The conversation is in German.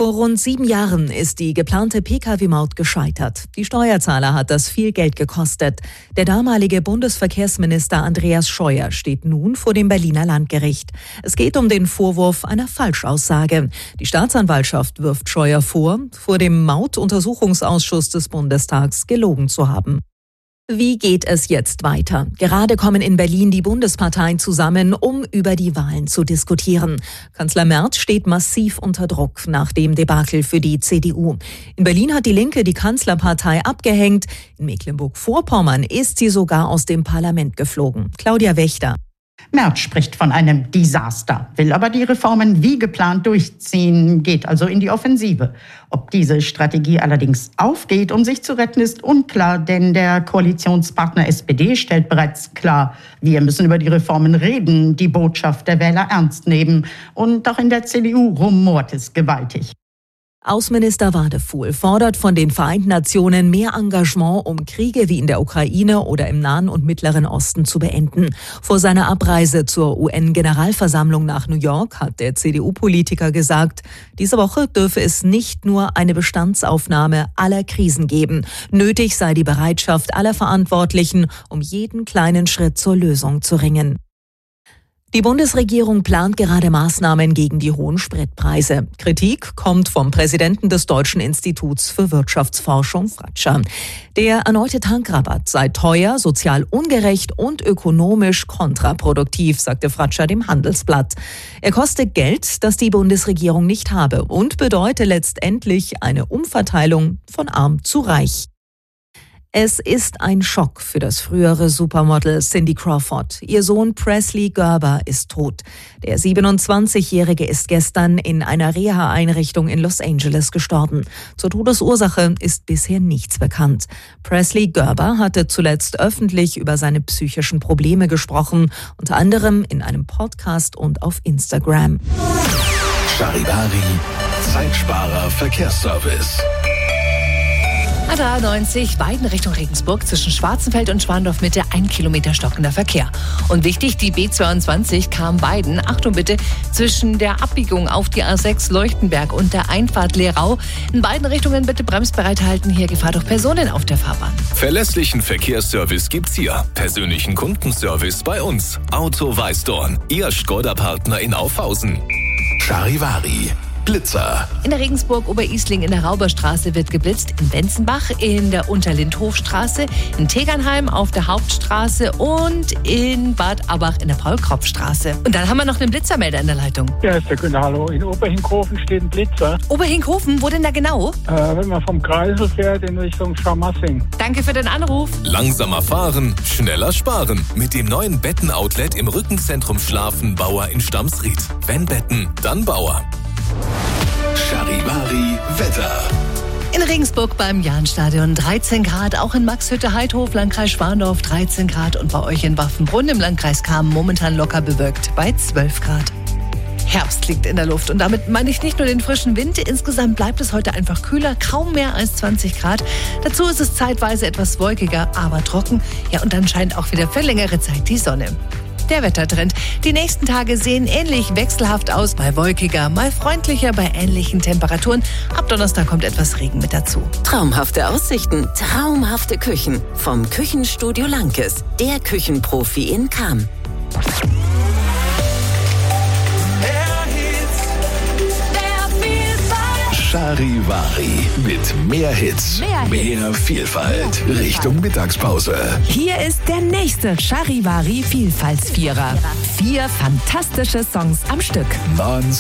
Vor rund 7 Jahren ist die geplante Pkw-Maut gescheitert. Die Steuerzahler hat das viel Geld gekostet. Der damalige Bundesverkehrsminister Andreas Scheuer steht nun vor dem Berliner Landgericht. Es geht um den Vorwurf einer Falschaussage. Die Staatsanwaltschaft wirft Scheuer vor dem Mautuntersuchungsausschuss des Bundestags gelogen zu haben. Wie geht es jetzt weiter? Gerade kommen in Berlin die Bundesparteien zusammen, um über die Wahlen zu diskutieren. Kanzler Merz steht massiv unter Druck nach dem Debakel für die CDU. In Berlin hat die Linke die Kanzlerpartei abgehängt. In Mecklenburg-Vorpommern ist sie sogar aus dem Parlament geflogen. Claudia Wächter. Merz spricht von einem Desaster, will aber die Reformen wie geplant durchziehen, geht also in die Offensive. Ob diese Strategie allerdings aufgeht, um sich zu retten, ist unklar, denn der Koalitionspartner SPD stellt bereits klar, wir müssen über die Reformen reden, die Botschaft der Wähler ernst nehmen. Und auch in der CDU rumort es gewaltig. Außenminister Wadefuhl fordert von den Vereinten Nationen mehr Engagement, um Kriege wie in der Ukraine oder im Nahen und Mittleren Osten zu beenden. Vor seiner Abreise zur UN-Generalversammlung nach New York hat der CDU-Politiker gesagt, diese Woche dürfe es nicht nur eine Bestandsaufnahme aller Krisen geben. Nötig sei die Bereitschaft aller Verantwortlichen, um jeden kleinen Schritt zur Lösung zu ringen. Die Bundesregierung plant gerade Maßnahmen gegen die hohen Spritpreise. Kritik kommt vom Präsidenten des Deutschen Instituts für Wirtschaftsforschung, Fratscher. Der erneute Tankrabatt sei teuer, sozial ungerecht und ökonomisch kontraproduktiv, sagte Fratscher dem Handelsblatt. Er koste Geld, das die Bundesregierung nicht habe und bedeute letztendlich eine Umverteilung von arm zu reich. Es ist ein Schock für das frühere Supermodel Cindy Crawford. Ihr Sohn Presley Gerber ist tot. Der 27-Jährige ist gestern in einer Reha-Einrichtung in Los Angeles gestorben. Zur Todesursache ist bisher nichts bekannt. Presley Gerber hatte zuletzt öffentlich über seine psychischen Probleme gesprochen, unter anderem in einem Podcast und auf Instagram. Charivari, Zeitsparer Verkehrsservice. A93, beiden Richtung Regensburg, zwischen Schwarzenfeld und Schwandorf-Mitte, 1 Kilometer stockender Verkehr. Und wichtig, die B22 kam beiden, Achtung bitte, zwischen der Abbiegung auf die A6 Leuchtenberg und der Einfahrt Lehrau. In beiden Richtungen bitte bremsbereit halten, hier Gefahr durch Personen auf der Fahrbahn. Verlässlichen Verkehrsservice gibt's hier. Persönlichen Kundenservice bei uns. Auto Weißdorn, Ihr Skoda-Partner in Aufhausen. Charivari. Blitzer. In der Regensburg-Oberisling in der Rauberstraße wird geblitzt, in Benzenbach, in der Unterlindhofstraße, in Tegernheim auf der Hauptstraße und in Bad Abbach in der Paul-Kropf-Straße. Und dann haben wir noch einen Blitzermelder in der Leitung. Ja, ist der Günther, hallo. In Oberhinkhofen steht ein Blitzer. Oberhinkhofen, wo denn da genau? Wenn man vom Kreisel fährt in Richtung Scharmassing. Danke für den Anruf. Langsamer fahren, schneller sparen. Mit dem neuen Betten-Outlet im Rückenzentrum Schlafen Bauer in Stamsried. Wenn Betten, dann Bauer. Charivari Wetter. In Regensburg beim Jahnstadion 13 Grad, auch in Maxhütte-Heidhof, Landkreis Schwandorf 13 Grad und bei euch in Waffenbrunn im Landkreis Cham momentan locker bewölkt bei 12 Grad. Herbst liegt in der Luft und damit meine ich nicht nur den frischen Wind. Insgesamt bleibt es heute einfach kühler, kaum mehr als 20 Grad. Dazu ist es zeitweise etwas wolkiger, aber trocken. Ja, und dann scheint auch wieder für längere Zeit die Sonne. Der Wettertrend. Die nächsten Tage sehen ähnlich wechselhaft aus, mal wolkiger, mal freundlicher bei ähnlichen Temperaturen. Ab Donnerstag kommt etwas Regen mit dazu. Traumhafte Aussichten, traumhafte Küchen. Vom Küchenstudio Lankes, der Küchenprofi in Cham. Charivari mit mehr Hits, mehr Vielfalt. Richtung Mittagspause. Hier ist der nächste Charivari Vielfaltsvierer. 4 fantastische Songs am Stück. Non